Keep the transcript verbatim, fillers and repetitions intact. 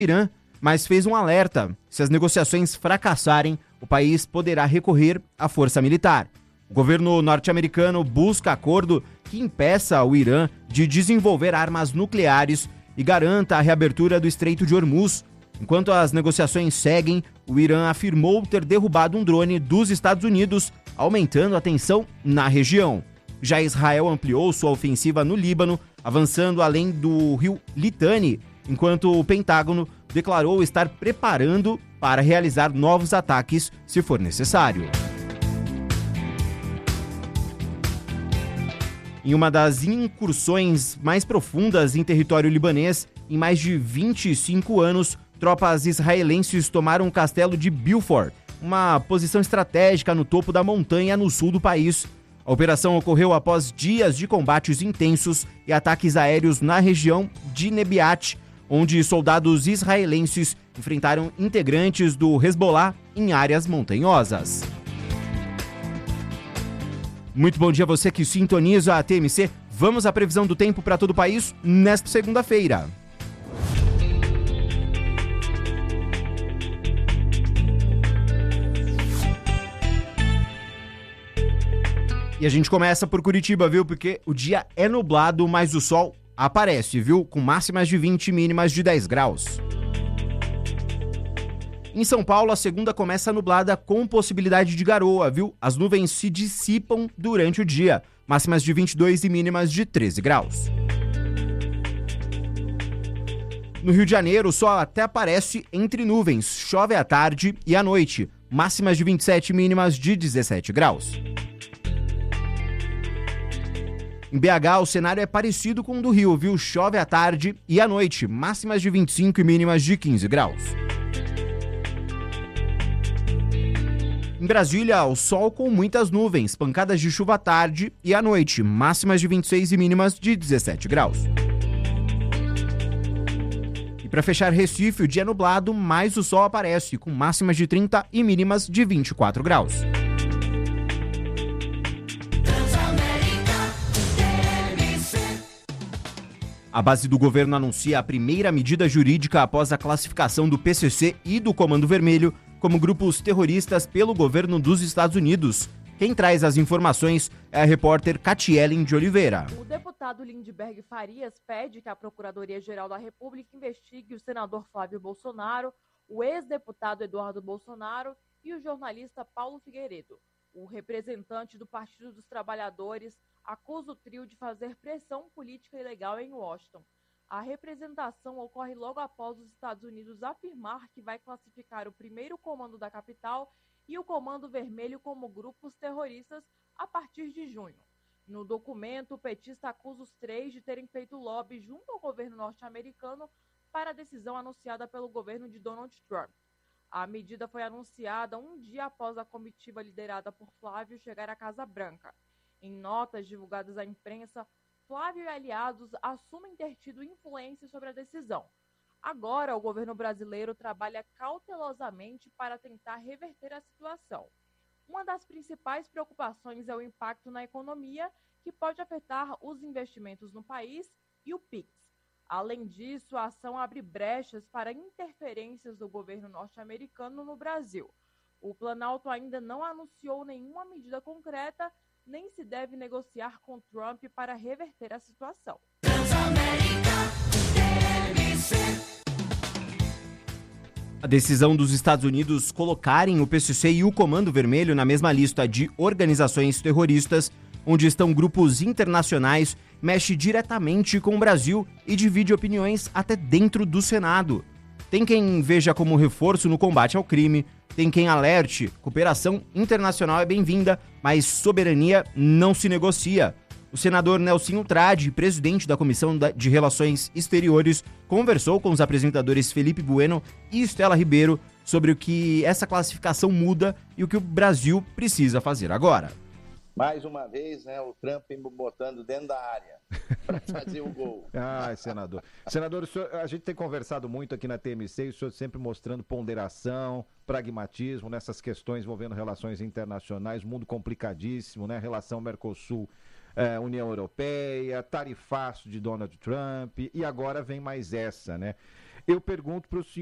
Irã, mas fez um alerta. Se as negociações fracassarem, o país poderá recorrer à força militar. O governo norte-americano busca acordo que impeça o Irã de desenvolver armas nucleares e garanta a reabertura do Estreito de Hormuz. Enquanto as negociações seguem, o Irã afirmou ter derrubado um drone dos Estados Unidos, aumentando a tensão na região. Já Israel ampliou sua ofensiva no Líbano, avançando além do rio Litani, enquanto o Pentágono declarou estar preparando para realizar novos ataques se for necessário. Em uma das incursões mais profundas em território libanês, em mais de vinte e cinco anos, tropas israelenses tomaram o castelo de Beaufort, uma posição estratégica no topo da montanha no sul do país. A operação ocorreu após dias de combates intensos e ataques aéreos na região de Nebiat, onde soldados israelenses enfrentaram integrantes do Hezbollah em áreas montanhosas. Muito bom dia a você que sintoniza a T M C. Vamos à previsão do tempo para todo o país nesta segunda-feira. E a gente começa por Curitiba, viu? Porque o dia é nublado, mas o sol aparece, viu? Com máximas de vinte e mínimas de dez graus. Em São Paulo, a segunda começa nublada com possibilidade de garoa, viu? As nuvens se dissipam durante o dia. Máximas de vinte e dois e mínimas de treze graus. No Rio de Janeiro, o sol até aparece entre nuvens. Chove à tarde e à noite. Máximas de vinte e sete e mínimas de dezessete graus. Em B H, o cenário é parecido com o do Rio, viu? Chove à tarde e à noite. Máximas de vinte e cinco e mínimas de quinze graus. Em Brasília, o sol com muitas nuvens, pancadas de chuva à tarde e à noite, máximas de vinte e seis e mínimas de dezessete graus. E para fechar Recife, o dia é nublado, mas o sol aparece, com máximas de trinta e mínimas de vinte e quatro graus. A base do governo anuncia a primeira medida jurídica após a classificação do P C C e do Comando Vermelho como grupos terroristas pelo governo dos Estados Unidos. Quem traz as informações é a repórter Catielen de Oliveira. O deputado Lindbergh Farias pede que a Procuradoria-Geral da República investigue o senador Flávio Bolsonaro, o ex-deputado Eduardo Bolsonaro e o jornalista Paulo Figueiredo. O representante do Partido dos Trabalhadores acusa o trio de fazer pressão política ilegal em Washington. A representação ocorre logo após os Estados Unidos afirmar que vai classificar o primeiro comando da capital e o Comando Vermelho como grupos terroristas a partir de junho. No documento, o petista acusa os três de terem feito lobby junto ao governo norte-americano para a decisão anunciada pelo governo de Donald Trump. A medida foi anunciada um dia após a comitiva liderada por Flávio chegar à Casa Branca. Em notas divulgadas à imprensa, Flávio e aliados assumem ter tido influência sobre a decisão. Agora, o governo brasileiro trabalha cautelosamente para tentar reverter a situação. Uma das principais preocupações é o impacto na economia, que pode afetar os investimentos no país e o Pix. Além disso, a ação abre brechas para interferências do governo norte-americano no Brasil. O Planalto ainda não anunciou nenhuma medida concreta, nem se deve negociar com Trump para reverter a situação. A decisão dos Estados Unidos colocarem o P C C e o Comando Vermelho na mesma lista de organizações terroristas, onde estão grupos internacionais, mexe diretamente com o Brasil e divide opiniões até dentro do Senado. Tem quem veja como reforço no combate ao crime, tem quem alerte, cooperação internacional é bem-vinda, mas soberania não se negocia. O senador Nelsinho Trade, presidente da Comissão de Relações Exteriores, conversou com os apresentadores Felipe Bueno e Estela Ribeiro sobre o que essa classificação muda e o que o Brasil precisa fazer agora. Mais uma vez, né, o Trump botando dentro da área para fazer o gol. Ai, senador. Senador, o senhor, a gente tem conversado muito aqui na T M C e o senhor sempre mostrando ponderação, pragmatismo nessas questões envolvendo relações internacionais, mundo complicadíssimo, né? Relação Mercosul, é, União Europeia, tarifaço de Donald Trump, e agora vem mais essa, né? Eu pergunto para o senhor.